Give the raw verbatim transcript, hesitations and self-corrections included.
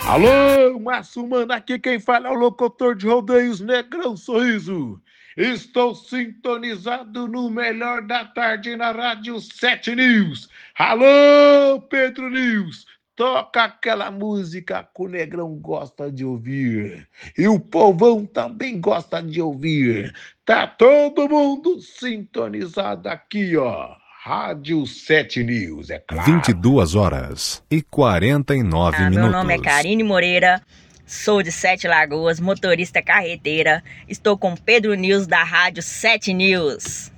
Alô, Márcio Mano, aqui quem fala é o locutor de rodeios Negrão Sorriso. Estou sintonizado no melhor da tarde na Rádio sete News. Alô, Pedro News, toca aquela música que o Negrão gosta de ouvir. E o povão também gosta de ouvir. Tá todo mundo sintonizado aqui, ó. Rádio sete News, é vinte e claro. duas horas e quarenta e nove Ah, meu minutos. nome é Karine Moreira, sou de Sete Lagoas, motorista carreteira. Estou com Pedro News da Rádio sete News.